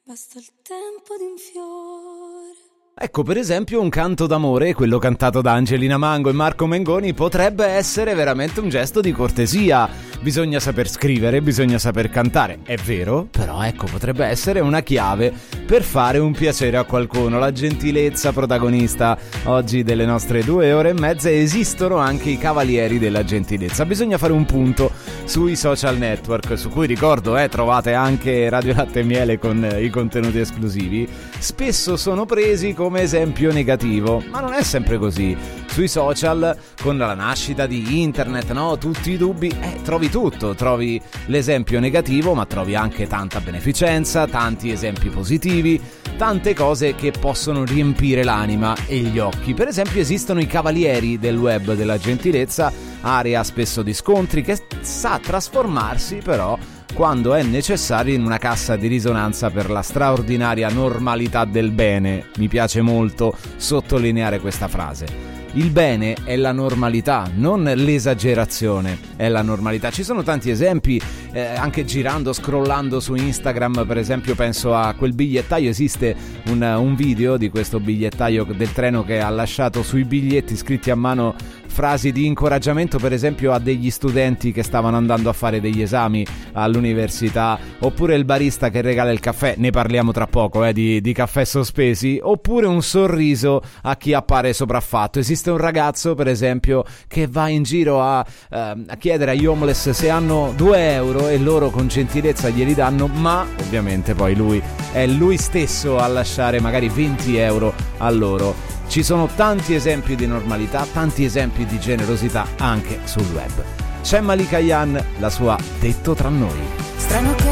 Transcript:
Basta il tempo di un fiore. Ecco, per esempio, un canto d'amore, quello cantato da Angelina Mango e Marco Mengoni, potrebbe essere veramente un gesto di cortesia. Bisogna saper scrivere, bisogna saper cantare, è vero, però ecco, potrebbe essere una chiave per fare un piacere a qualcuno. La gentilezza protagonista oggi delle nostre 2 ore e mezza. Esistono anche i cavalieri della gentilezza. Bisogna fare un punto sui social network, su cui ricordo trovate anche Radio Latte e Miele con i contenuti esclusivi. Spesso sono presi come esempio negativo, ma non è sempre così. Sui social, con la nascita di internet, no, tutti i dubbi, trovi tutto, trovi l'esempio negativo, ma trovi anche tanta beneficenza, tanti esempi positivi, tante cose che possono riempire l'anima e gli occhi. Per esempio esistono i cavalieri del web della gentilezza, area spesso di scontri che sa trasformarsi però quando è necessario in una cassa di risonanza per la straordinaria normalità del bene. Mi piace molto sottolineare questa frase. Il bene è la normalità, non l'esagerazione, è la normalità. Ci sono tanti esempi, anche girando, scrollando su Instagram, per esempio penso a quel bigliettaio. Esiste un video di questo bigliettaio del treno che ha lasciato sui biglietti scritti a mano frasi di incoraggiamento, per esempio a degli studenti che stavano andando a fare degli esami all'università, oppure il barista che regala il caffè, ne parliamo tra poco di caffè sospesi, oppure un sorriso a chi appare sopraffatto. Esiste un ragazzo, per esempio, che va in giro a chiedere agli homeless se hanno 2 euro e loro con gentilezza glieli danno, ma ovviamente poi lui è lui stesso a lasciare magari 20 euro a loro. Ci sono tanti esempi di normalità, tanti esempi di generosità anche sul web. C'è Malika Yan, la sua Detto tra noi. Strano che